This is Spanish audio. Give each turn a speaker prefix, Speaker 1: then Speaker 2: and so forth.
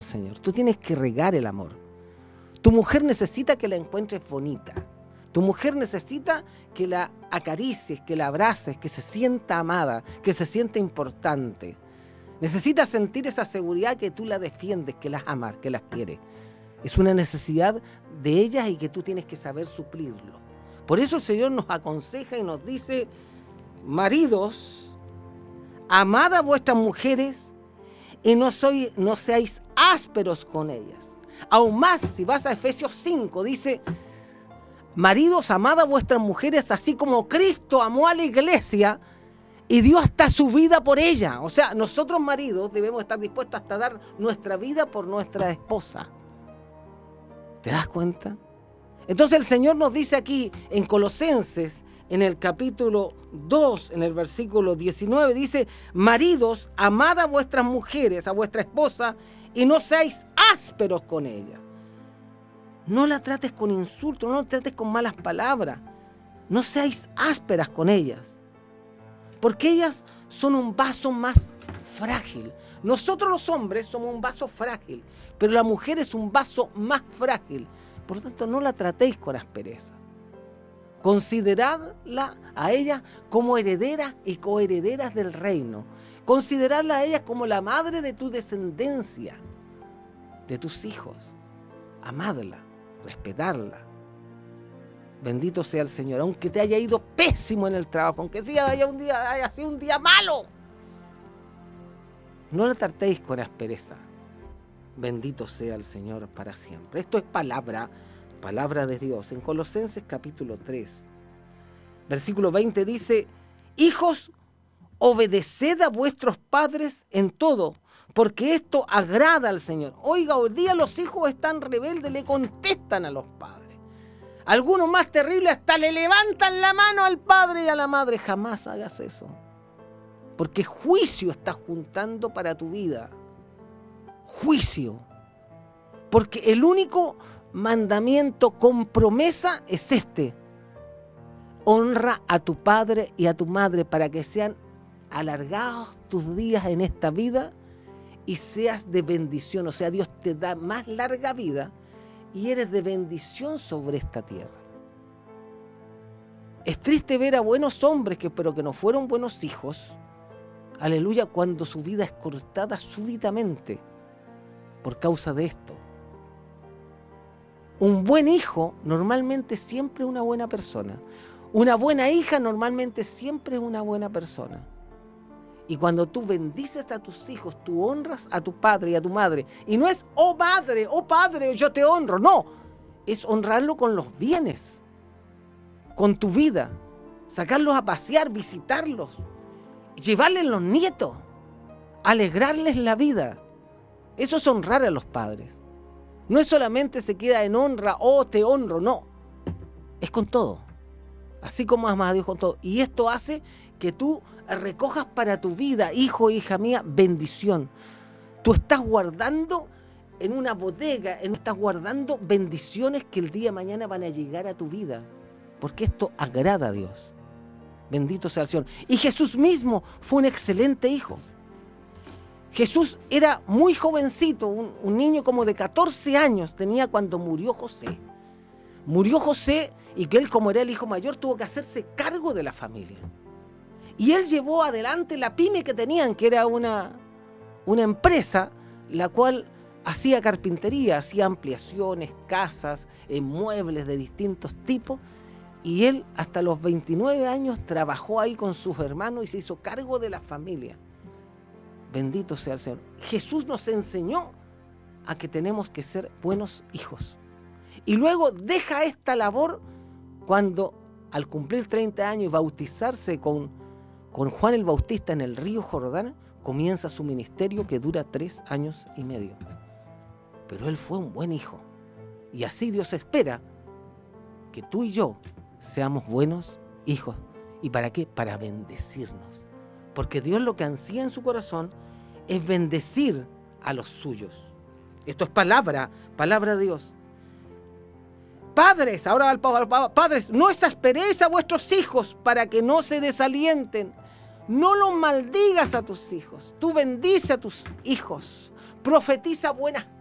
Speaker 1: Señor. Tú tienes que regar el amor. Tu mujer necesita que la encuentres bonita. Tu mujer necesita que la acaricies, que la abraces, que se sienta amada, que se sienta importante. Necesita sentir esa seguridad que tú la defiendes, que las amas, que las quieres. Es una necesidad de ellas y que tú tienes que saber suplirlo. Por eso el Señor nos aconseja y nos dice: maridos, amad a vuestras mujeres y no seáis ásperos con ellas. Aún más, si vas a Efesios 5, dice: maridos, amad a vuestras mujeres así como Cristo amó a la iglesia y dio hasta su vida por ella. O sea, nosotros maridos debemos estar dispuestos hasta dar nuestra vida por nuestra esposa. ¿Te das cuenta? Entonces el Señor nos dice aquí en Colosenses, en el capítulo 2, en el versículo 19, dice: maridos, amad a vuestras mujeres, a vuestra esposa, y no seáis ásperos con ella. No la trates con insultos, no la trates con malas palabras. No seáis ásperas con ellas, porque ellas son un vaso más frágil. Nosotros los hombres somos un vaso frágil, pero la mujer es un vaso más frágil. Por lo tanto, no la tratéis con aspereza. Consideradla a ella como heredera y coherederas del reino. Consideradla a ella como la madre de tu descendencia, de tus hijos. Amadla, respetarla. Bendito sea el Señor, aunque te haya ido pésimo en el trabajo, aunque haya sido un día malo. No la tratéis con aspereza. Bendito sea el Señor para siempre. Esto es palabra de Dios. En Colosenses capítulo 3, versículo 20 dice: hijos, obedeced a vuestros padres en todo, porque esto agrada al Señor. Oiga, hoy día los hijos están rebeldes, le contestan a los padres. Algunos más terribles hasta le levantan la mano al padre y a la madre. Jamás hagas eso, porque juicio estás juntando para tu vida. Juicio. Porque el único mandamiento con promesa es este: honra a tu padre y a tu madre para que sean alargados tus días en esta vida y seas de bendición. O sea, Dios te da más larga vida y eres de bendición sobre esta tierra. Es triste ver a buenos hombres pero que no fueron buenos hijos, aleluya, cuando su vida es cortada súbitamente por causa de esto. Un buen hijo normalmente siempre es una buena persona. Una buena hija normalmente siempre es una buena persona. Y cuando tú bendices a tus hijos, tú honras a tu padre y a tu madre. Y no es, oh madre, oh padre, yo te honro. No, es honrarlo con los bienes, con tu vida. Sacarlos a pasear, visitarlos, llevarles los nietos, alegrarles la vida. Eso es honrar a los padres. No es solamente se queda en honra, oh te honro, no. Es con todo. Así como amas a Dios con todo. Y esto hace que tú recojas para tu vida, hijo, hija mía, bendición. Tú estás guardando en una bodega, estás guardando bendiciones que el día de mañana van a llegar a tu vida. Porque esto agrada a Dios. Bendito sea el Señor. Y Jesús mismo fue un excelente hijo. Jesús era muy jovencito, un niño como de 14 años tenía cuando murió José. Murió José y que él, como era el hijo mayor, tuvo que hacerse cargo de la familia. Y él llevó adelante la pyme que tenían, que era una empresa, la cual hacía carpintería, hacía ampliaciones, casas, muebles de distintos tipos. Y él hasta los 29 años trabajó ahí con sus hermanos y se hizo cargo de la familia. Bendito sea el Señor. Jesús nos enseñó a que tenemos que ser buenos hijos. Y luego deja esta labor cuando, al cumplir 30 años y bautizarse con Juan el Bautista en el río Jordán, comienza su ministerio que dura 3 años y medio. Pero él fue un buen hijo. Y así Dios espera que tú y yo seamos buenos hijos. ¿Y para qué? Para bendecirnos. Porque Dios lo que ansía en su corazón es bendecir a los suyos. Esto es palabra de Dios. Padres, ahora padres, no exasperéis a vuestros hijos para que no se desalienten. No los maldigas a tus hijos. Tú bendice a tus hijos. Profetiza buenas